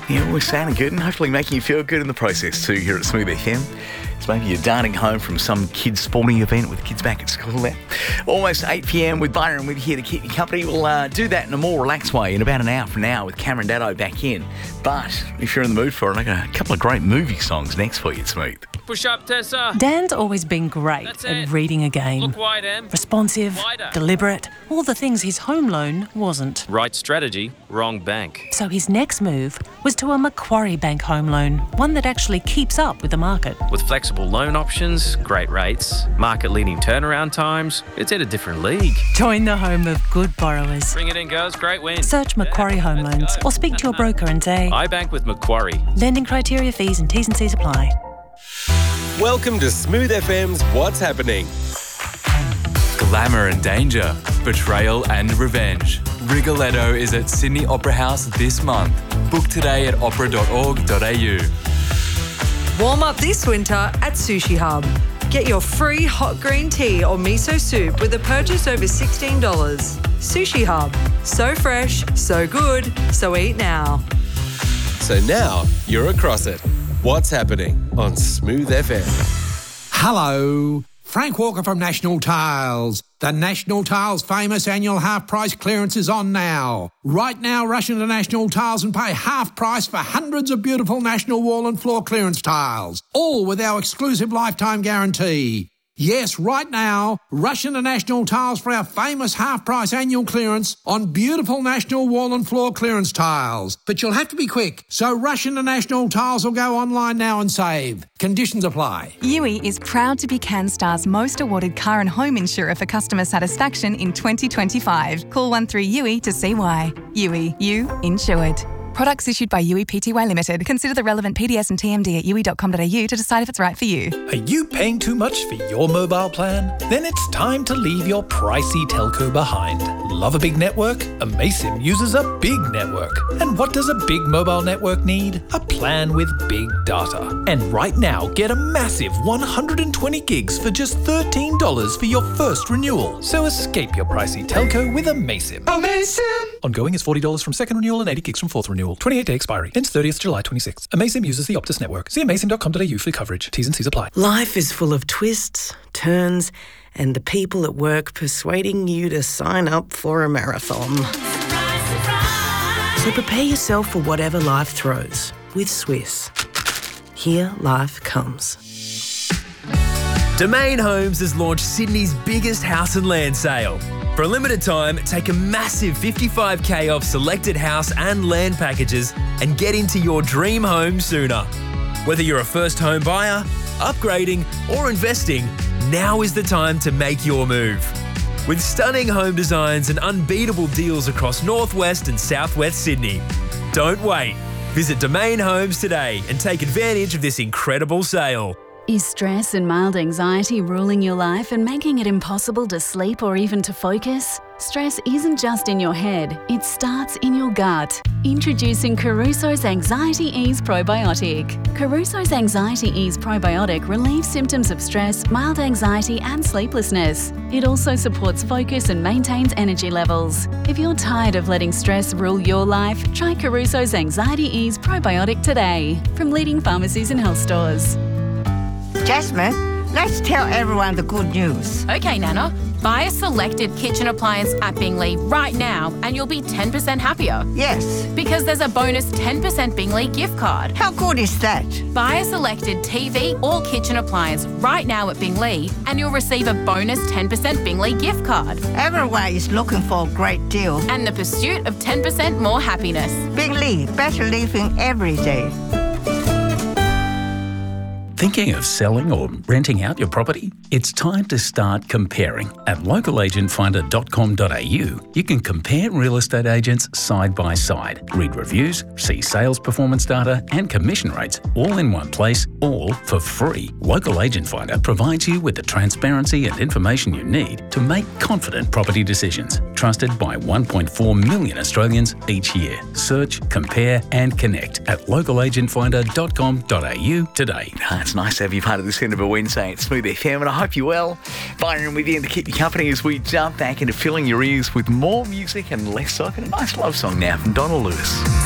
Yeah, always sounding good and hopefully making you feel good in the process too here at Smooth FM. So maybe you're darting home from some kids' sporting event with the kids back at school there. Almost 8 p.m. with Byron with you here to keep you company. We'll do that in a more relaxed way in about an hour from now with Cameron Daddo back in. But if you're in the mood for it, I've got a couple of great movie songs next for you at Smooth. Push up, Tessa. Dan's always been great at reading a game. Look wide, Em. Responsive, Wider. deliberate, all the things his home loan wasn't. Right strategy, wrong bank. So his next move was to a Macquarie Bank home loan, one that actually keeps up with the market. With flexible loan options, great rates, market-leading turnaround times, it's in a different league. Join the home of good borrowers. Bring it in, girls. Great win. Search Macquarie Home Loans or speak to your broker and say, I bank with Macquarie. lending criteria, fees and T's and C's apply. Welcome to Smooth FM's What's Happening. Glamour and danger, betrayal and revenge. Rigoletto is at Sydney Opera House this month. Book today at opera.org.au. Warm up this winter at Sushi Hub. Get your free hot green tea or miso soup with a purchase over $16. Sushi Hub. So fresh, so good, so eat now. So now you're across it. What's Happening on Smooth FM. Hello, Frank Walker from National Tiles. The National Tiles famous annual half-price clearance is on now. Right now, rush into National Tiles and pay half price for hundreds of beautiful National wall and floor clearance tiles, all with our exclusive lifetime guarantee. Yes, right now, rush into National Tiles for our famous half-price annual clearance on beautiful National wall and floor clearance tiles. But you'll have to be quick, so rush into National Tiles or go online now and save. Conditions apply. Yui is proud to be CanStar's most awarded car and home insurer for customer satisfaction in 2025. Call 13-YUI to see why. Yui, you insured. Products issued by Yui Pty Limited. Consider the relevant PDS and TMD at yui.com.au to decide if it's right for you. Are you paying too much for your mobile plan? Then it's time to leave your pricey telco behind. Love a big network? Amaysim uses a big network. And what does a big mobile network need? A plan with big data. And right now, get a massive 120 gigs for just $13 for your first renewal. So escape your pricey telco with Amaysim. Amaysim! Ongoing is $40 from second renewal and 80 gigs from fourth renewal. 28-day expiry. Ends 30th July 26. Amaysim uses the Optus network. See amaysim.com.au for coverage. T's and C's apply. Life is full of twists, turns, and the people at work persuading you to sign up for a marathon. So prepare yourself for whatever life throws with Swiss. Here life comes. Domain Homes has launched Sydney's biggest house and land sale. For a limited time, take a massive 55k off selected house and land packages and get into your dream home sooner. Whether you're a first home buyer, upgrading or investing, now is the time to make your move. With stunning home designs and unbeatable deals across northwest and southwest Sydney. Don't wait. Visit Domain Homes today and take advantage of this incredible sale. Is stress and mild anxiety ruling your life and making it impossible to sleep or even to focus? Stress isn't just in your head, it starts in your gut. Introducing Caruso's Anxiety Ease Probiotic. Caruso's Anxiety Ease Probiotic relieves symptoms of stress, mild anxiety and sleeplessness. It also supports focus and maintains energy levels. If you're tired of letting stress rule your life, try Caruso's Anxiety Ease Probiotic today from leading pharmacies and health stores. Jasmine, let's tell everyone the good news. Okay, Nana. Buy a selected kitchen appliance at Bingley right now and you'll be 10% happier. Yes. Because there's a bonus 10% Bingley gift card. How good is that? Buy a selected TV or kitchen appliance right now at Bingley and you'll receive a bonus 10% Bingley gift card. Everyone is looking for a great deal. And the pursuit of 10% more happiness. Bingley, better living every day. Thinking of selling or renting out your property? It's time to start comparing. At localagentfinder.com.au, you can compare real estate agents side by side, read reviews, see sales performance data and commission rates all in one place, all for free. Local Agent Finder provides you with the transparency and information you need to make confident property decisions. Trusted by 1.4 million Australians each year. Search, compare and connect at localagentfinder.com.au today. It's nice to have you part of this end of a Wednesday at Smooth FM, and I hope you're well. Byron with you to keep you company as we jump back into filling your ears with more music and less talk, and a nice love song now from Donald Lewis.